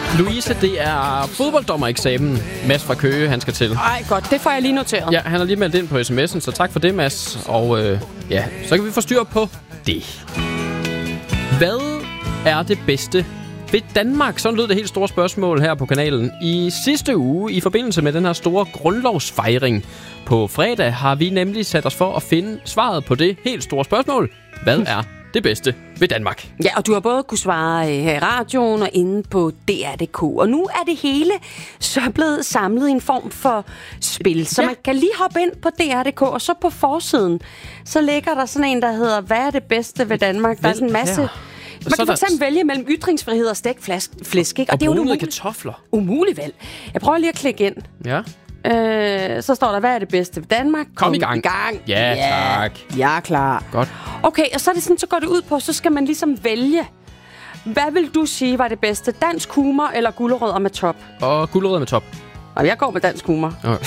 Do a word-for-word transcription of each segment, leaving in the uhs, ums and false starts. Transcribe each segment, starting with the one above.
Louise, det er fodbolddommereksamen. Mads fra Køge, han skal til. Ej, godt. Det får jeg lige noteret. Ja, han har lige meldt ind på sms'en, så tak for det, Mads. Og øh, ja, så kan vi få styr på det. Hvad er det bedste ved Danmark? Sådan lød det helt store spørgsmål her på kanalen. I sidste uge, i forbindelse med den her store grundlovsfejring på fredag, har vi nemlig sat os for at finde svaret på det helt store spørgsmål. Hvad er det bedste ved Danmark? Ja, og du har både kunne svare her i radioen og inde på D R punktum d k. Og nu er det hele så blevet samlet i en form for spil. Så ja. Man kan lige hoppe ind på D R punktum d k, og så på forsiden, så ligger der sådan en, der hedder, hvad er det bedste ved Danmark? Der er sådan en masse... Ja. Man kan for eksempel vælge mellem ytringsfrihed og stegt flæsk, ikke? Og, og det er jo brunede kartofler. Umuligt valg. Jeg prøver lige at klikke ind. Ja. Øh, så står der, hvad er det bedste ved Danmark? Kom, Kom i gang. i gang. Ja, tak. Jeg er klar. Godt. Okay, og så er det sådan, så går det ud på, så skal man ligesom vælge. Hvad vil du sige var det bedste? Dansk humor eller gulerødder med top? Og gulerødder med top. Og jeg går med dansk humor. Okay.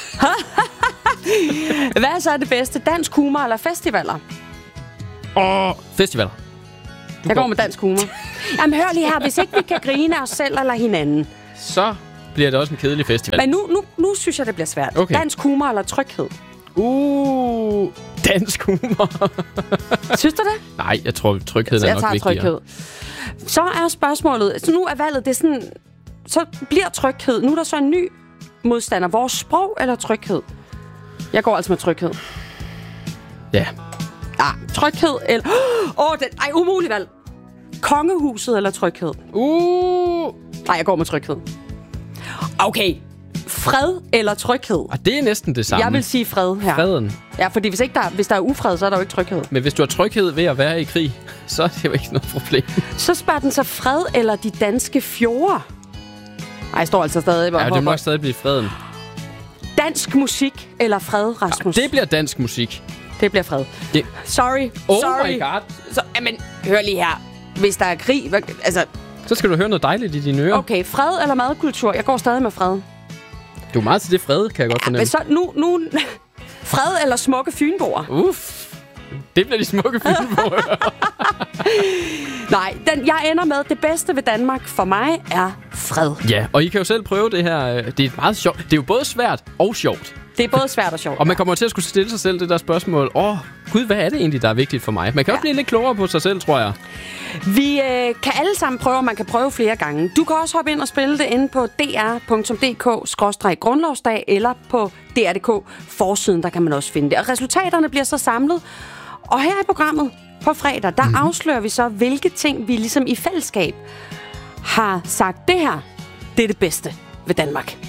Hvad så er det bedste? Dansk humor eller festivaler? Og festivaler. Du jeg går med dansk humor. Jamen hør lige her, hvis ikke vi kan grine af os selv eller hinanden, så bliver det også en kedelig festival. Men nu, nu, nu synes jeg, det bliver svært. Okay. Dansk humor eller tryghed? Uh, dansk humor. Synes du det? Nej, jeg tror, trygheden er nok vigtigere. Jeg tager tryghed. Så er spørgsmålet, så nu er valget, det er sådan, så bliver tryghed. Nu er der så en ny modstander. Vores sprog eller tryghed? Jeg går altså med tryghed. Ja. Ah, tryghed eller... Åh, oh, den... Ej, umuligt valg. Kongehuset eller tryghed? Uh. Nej, jeg går med tryghed. Okay. Fred eller tryghed? Og det er næsten det samme. Jeg vil sige fred her. Freden. Ja, fordi hvis, ikke der, hvis der er ufred, så er der jo ikke tryghed. Men hvis du har tryghed ved at være i krig, så er det jo ikke noget problem. Så spørger den så fred eller de danske fjorde? Ej, jeg står altså stadig... Ja, det må nok stadig blive freden. Dansk musik eller fred, Rasmus? Ja, det bliver dansk musik. Det bliver fred. Det... Sorry. Oh Sorry. my god. Så, men hør lige her. Hvis der er krig... Altså... Så skal du høre noget dejligt i dine ører. Okay, fred eller madkultur? Jeg går stadig med fred. Du er meget til det fred, kan jeg godt ja, fornemme. Men så nu... nu fred eller smukke fynboer? Uff. Det bliver de smukke fynboer. Nej, den, jeg ender med, det bedste ved Danmark for mig er fred. Ja, og I kan jo selv prøve det her. Det er meget sjovt. Det er jo både svært og sjovt. Det er både svært og sjovt. Og man kommer til at skulle stille sig selv det der spørgsmål. Åh, oh, gud, hvad er det egentlig, der er vigtigt for mig? Man kan ja. også blive lidt klogere på sig selv, tror jeg. Vi øh, kan alle sammen prøve, man kan prøve flere gange. Du kan også hoppe ind og spille det inde på d r punktum d k skråstreg grundlovsdag eller på D R punktum d k forsiden, der kan man også finde det. Og resultaterne bliver så samlet. Og her i programmet på fredag, der mm. afslører vi så, hvilke ting vi ligesom i fællesskab har sagt, det her, det er det bedste ved Danmark.